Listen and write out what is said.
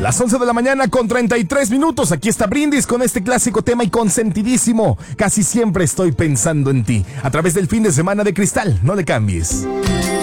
Las 11 de la mañana con 33 minutos. Aquí está Brindis con este clásico tema y consentidísimo. Casi siempre estoy pensando en ti. A través del fin de semana de Cristal. No le cambies.